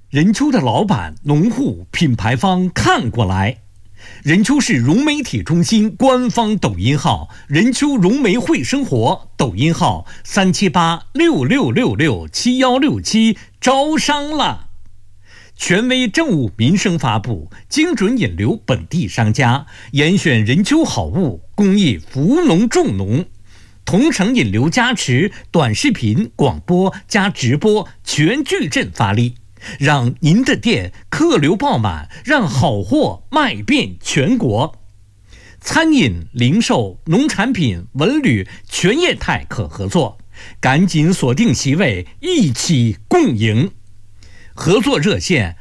任丘的老板、农户、品牌方看过来。任丘市融媒体中心官方抖音号任丘融媒会生活，抖音号37866667167招商了。权威政务民生发布，精准引流本地商家，严选任丘好物，公益扶农助农。同城引流加持，短视频、广播加直播全矩阵发力，让您的店客流爆满，让好货卖遍全国。餐饮、零售、农产品、文旅全业态可合作，赶紧锁定席位，一起共赢。合作热线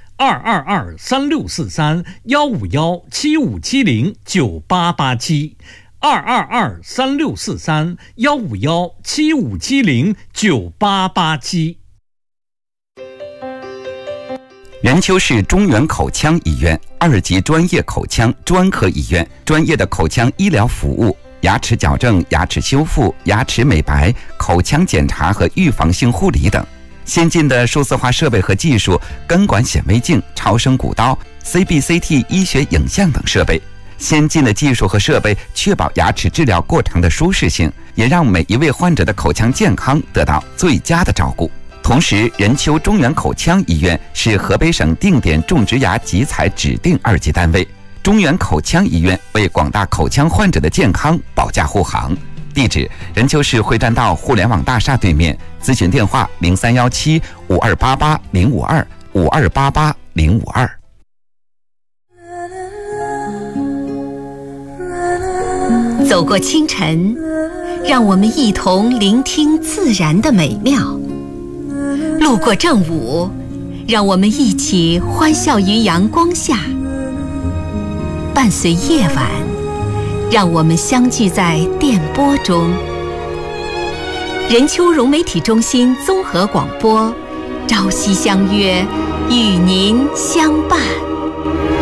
222-3643-151-7570-9887151-7570-9887。 任丘市中原口腔医院2级专业口腔专科医院，专业的口腔医疗服务、牙齿矫正、牙齿修复、牙齿美白、口腔检查和预防性护理等。先进的数字化设备和技术，根管显微镜、超声骨刀、CBCT 医学影像等设备。先进的技术和设备确保牙齿治疗过程的舒适性，也让每一位患者的口腔健康得到最佳的照顾。同时，任丘中原口腔医院是河北省定点种植牙集采指定2级单位。中原口腔医院为广大口腔患者的健康保驾护航。地址：任丘市会战道互联网大厦对面。咨询电话：0317-5288-052-5288-052。 走过清晨，让我们一同聆听自然的美妙；路过正午，让我们一起欢笑于阳光下；伴随夜晚，让我们相聚在电波中。任丘融媒体中心综合广播，朝夕相约，与您相伴。